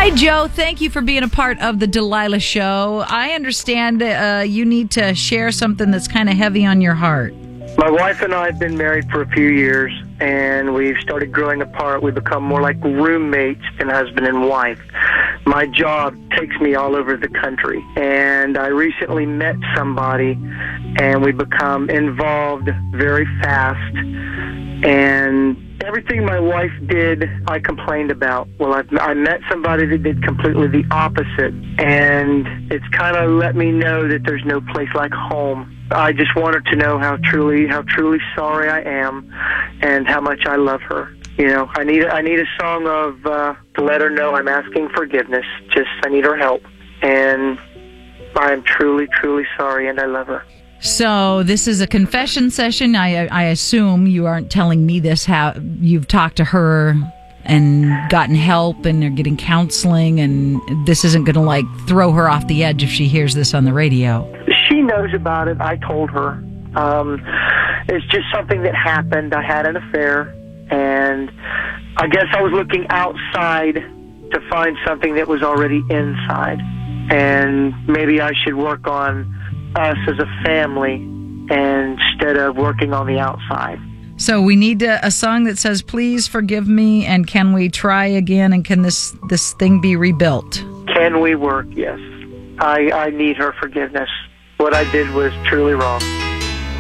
Hi, Joe. Thank you for being a part of the Delilah Show. I understand you need to share something that's kind of heavy on your heart. My wife and I have been married for a few years, and we've started growing apart. We've become more like roommates than husband and wife. My job takes me all over the country, and I recently met somebody, and we become involved very fast, and everything my wife did, I complained about. Well, I met somebody that did completely the opposite, and it's kind of let me know that there's no place like home. I just want her to know how truly sorry I am, and how much I love her. You know, I need a song of to let her know I'm asking forgiveness. I need her help, and I'm truly sorry, and I love her. So this is a confession session. I assume you aren't telling me this, how you've talked to her and gotten help and they're getting counseling, and this isn't going to like throw her off the edge if she hears this on the radio. She knows about it. I told her. It's just something that happened. I had an affair, and I guess I was looking outside to find something that was already inside, and maybe I should work on us as a family instead of working on the outside. So we need a song that says, please forgive me, and can we try again, and can this thing be rebuilt? Can we work? Yes. I need her forgiveness. What I did was truly wrong.